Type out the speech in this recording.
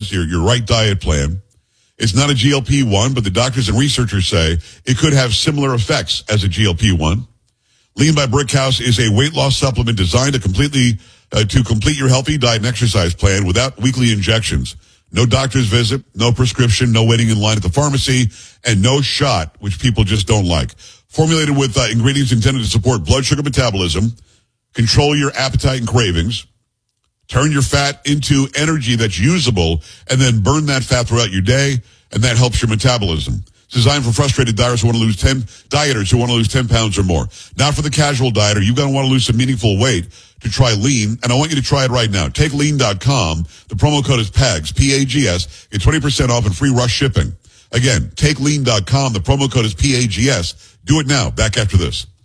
as your right diet plan. It's not a GLP-1, but the doctors and researchers say it could have similar effects as a GLP-1. Lean by Brickhouse is a weight loss supplement designed to complete your healthy diet and exercise plan without weekly injections. No doctor's visit, no prescription, no waiting in line at the pharmacy, and no shot, which people just don't like. Formulated with ingredients intended to support blood sugar metabolism, control your appetite and cravings, turn your fat into energy that's usable, and then burn that fat throughout your day, and that helps your metabolism. It's designed for frustrated dieters who want to lose 10 pounds or more. Not for the casual dieter. You're going to want to lose some meaningful weight to try Lean, and I want you to try it right now. Take lean.com. The promo code is PAGS, P-A-G-S. Get 20% off and free rush shipping. Again, take lean.com. The promo code is PAGS. Do it now. Back after this.